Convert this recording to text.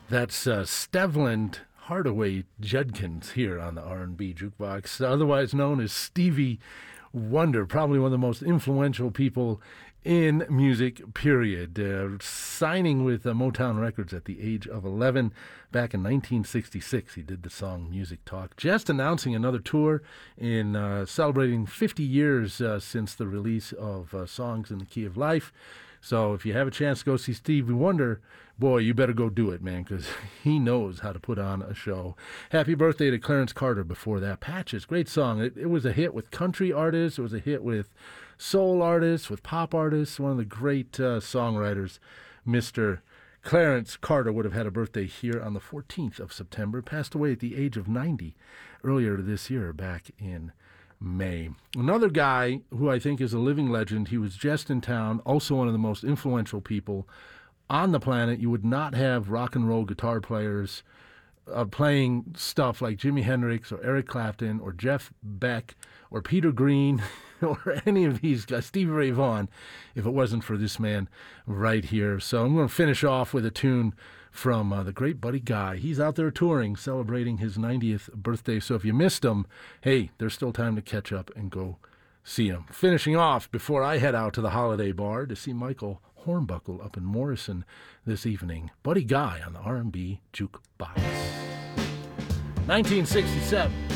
That's Stevland Hardaway Judkins here on the R&B Jukebox, otherwise known as Stevie Wonder, probably one of the most influential people in music, period. Signing with Motown Records at the age of 11 back in 1966. He did the song Music Talk. Just announcing another tour in celebrating 50 years since the release of Songs in the Key of Life. So if you have a chance to go see Stevie Wonder, boy, you better go do it, man, because he knows how to put on a show. Happy birthday to Clarence Carter before that. Patches, great song. It was a hit with country artists. It was a hit with soul artists, with pop artists. One of the great songwriters, Mr. Clarence Carter, would have had a birthday here on the 14th of September. Passed away at the age of 90 earlier this year, back in May. Another guy who I think is a living legend, he was just in town, also one of the most influential people on the planet. You would not have rock and roll guitar players playing stuff like Jimi Hendrix or Eric Clapton or Jeff Beck or Peter Green or any of these guys, Stevie Ray Vaughan, if it wasn't for this man right here. So I'm going to finish off with a tune from the great Buddy Guy. He's out there touring, celebrating his 90th birthday. So if you missed him, hey, there's still time to catch up and go see him. Finishing off before I head out to the Holiday Bar to see Michael Hornbuckle up in Morrison this evening. Buddy Guy on the R&B Jukebox. 1967.